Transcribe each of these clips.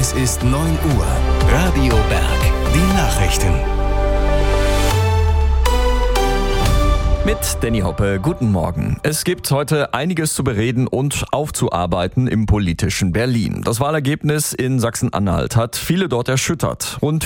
Es ist 9 Uhr. Radio Berg. Die Nachrichten. Mit Danny Hoppe, guten Morgen. Es gibt heute einiges zu bereden und aufzuarbeiten im politischen Berlin. Das Wahlergebnis in Sachsen-Anhalt hat viele dort erschüttert. Rund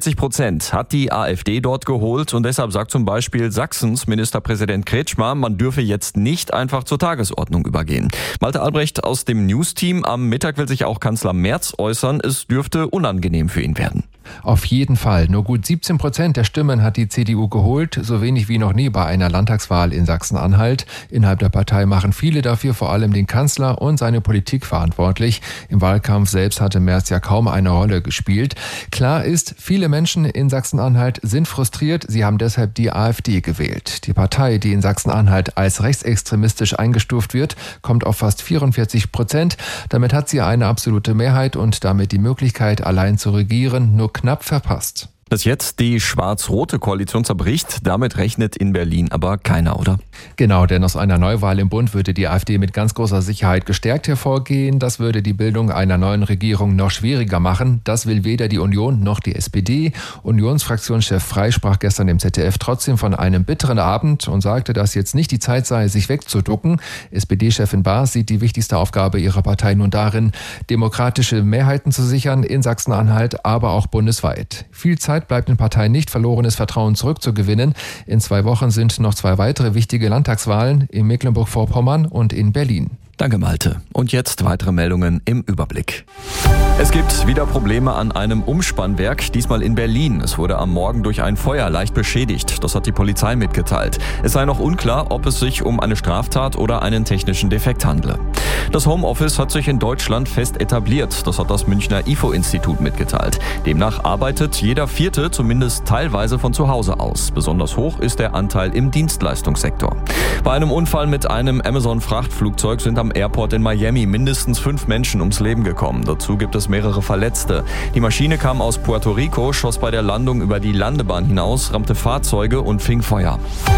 44% hat die AfD dort geholt und deshalb sagt zum Beispiel Sachsens Ministerpräsident Kretschmer, man dürfe jetzt nicht einfach zur Tagesordnung übergehen. Malte Albrecht aus dem News-Team. Am Mittag will sich auch Kanzler Merz äußern. Es dürfte unangenehm für ihn werden. Auf jeden Fall. Nur gut 17% der Stimmen hat die CDU geholt, so wenig wie noch nie bei einer Landtagswahl in Sachsen-Anhalt. Innerhalb der Partei machen viele dafür vor allem den Kanzler und seine Politik verantwortlich. Im Wahlkampf selbst hatte Merz ja kaum eine Rolle gespielt. Klar ist, viele Menschen in Sachsen-Anhalt sind frustriert. Sie haben deshalb die AfD gewählt. Die Partei, die in Sachsen-Anhalt als rechtsextremistisch eingestuft wird, kommt auf fast 44%. Damit hat sie eine absolute Mehrheit und damit die Möglichkeit, allein zu regieren, nur knapp verpasst. Dass jetzt die schwarz-rote Koalition zerbricht, damit rechnet in Berlin aber keiner, oder? Genau, denn aus einer Neuwahl im Bund würde die AfD mit ganz großer Sicherheit gestärkt hervorgehen. Das würde die Bildung einer neuen Regierung noch schwieriger machen. Das will weder die Union noch die SPD. Unionsfraktionschef Frey sprach gestern im ZDF trotzdem von einem bitteren Abend und sagte, dass jetzt nicht die Zeit sei, sich wegzuducken. SPD-Chefin Baas sieht die wichtigste Aufgabe ihrer Partei nun darin, demokratische Mehrheiten zu sichern in Sachsen-Anhalt, aber auch bundesweit. Viel Zeit bleibt den Parteien nicht, verlorenes Vertrauen zurückzugewinnen. In 2 Wochen sind noch 2 weitere wichtige Landtagswahlen in Mecklenburg-Vorpommern und in Berlin. Danke, Malte. Und jetzt weitere Meldungen im Überblick. Es gibt wieder Probleme an einem Umspannwerk, diesmal in Berlin. Es wurde am Morgen durch ein Feuer leicht beschädigt. Das hat die Polizei mitgeteilt. Es sei noch unklar, ob es sich um eine Straftat oder einen technischen Defekt handle. Das Homeoffice hat sich in Deutschland fest etabliert. Das hat das Münchner IFO-Institut mitgeteilt. Demnach arbeitet jeder Vierte zumindest teilweise von zu Hause aus. Besonders hoch ist der Anteil im Dienstleistungssektor. Bei einem Unfall mit einem Amazon-Frachtflugzeug sind am Airport in Miami mindestens 5 Menschen ums Leben gekommen. Dazu gibt es mehrere Verletzte. Die Maschine kam aus Puerto Rico, schoss bei der Landung über die Landebahn hinaus, rammte Fahrzeuge und fing Feuer.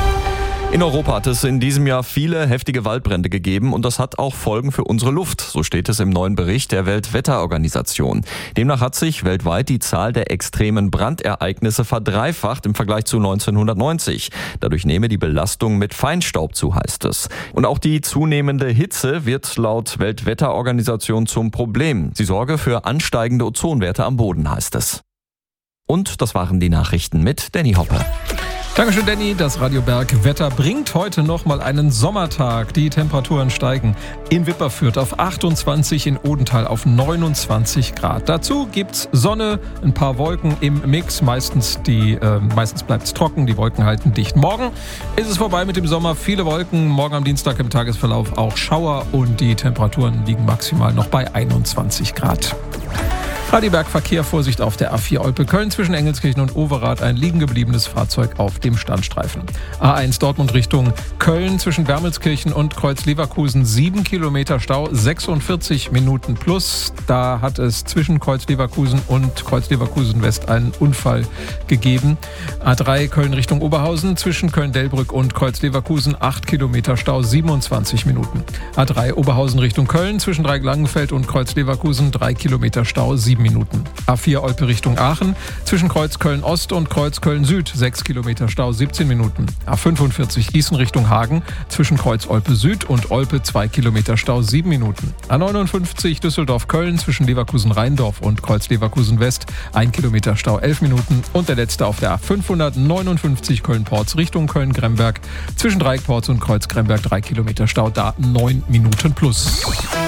In Europa hat es in diesem Jahr viele heftige Waldbrände gegeben und das hat auch Folgen für unsere Luft. So steht es im neuen Bericht der Weltwetterorganisation. Demnach hat sich weltweit die Zahl der extremen Brandereignisse verdreifacht im Vergleich zu 1990. Dadurch nehme die Belastung mit Feinstaub zu, heißt es. Und auch die zunehmende Hitze wird laut Weltwetterorganisation zum Problem. Sie sorge für ansteigende Ozonwerte am Boden, heißt es. Und das waren die Nachrichten mit Danny Hoppe. Dankeschön, Danny. Das Radio Berg Wetter bringt heute nochmal einen Sommertag. Die Temperaturen steigen in Wipperfürth auf 28, in Odenthal auf 29 Grad. Dazu gibt's Sonne, ein paar Wolken im Mix. Meistens bleibt es trocken, die Wolken halten dicht. Morgen ist es vorbei mit dem Sommer. Viele Wolken, morgen am Dienstag im Tagesverlauf auch Schauer und die Temperaturen liegen maximal noch bei 21 Grad. Radio Berg Verkehr, Vorsicht auf der A4 Olpe-Köln zwischen Engelskirchen und Overath, ein liegen gebliebenes Fahrzeug auf dem Standstreifen. A1 Dortmund Richtung Köln zwischen Wermelskirchen und Kreuz-Leverkusen 7 Kilometer Stau, 46 Minuten plus. Da hat es zwischen Kreuz-Leverkusen und Kreuz-Leverkusen West einen Unfall gegeben. A3 Köln Richtung Oberhausen zwischen Köln-Delbrück und Kreuz-Leverkusen 8 Kilometer Stau, 27 Minuten. A3 Oberhausen Richtung Köln zwischen Dreieck-Langenfeld und Kreuz-Leverkusen 3 Kilometer Stau, 7 Minuten. A4 Olpe Richtung Aachen zwischen Kreuz Köln-Ost und Kreuz Köln-Süd 6 Kilometer Stau, 17 Minuten. A45 Gießen Richtung Hagen zwischen Kreuz Olpe Süd und Olpe 2 Kilometer Stau, 7 Minuten. A59 Düsseldorf-Köln zwischen Leverkusen-Rheindorf und Kreuz Leverkusen-West 1 Kilometer Stau, 11 Minuten. Und der letzte auf der A559 Köln-Porz Richtung Köln-Gremberg zwischen Dreieckporz und Kreuz Gremberg 3 Kilometer Stau, da 9 Minuten plus.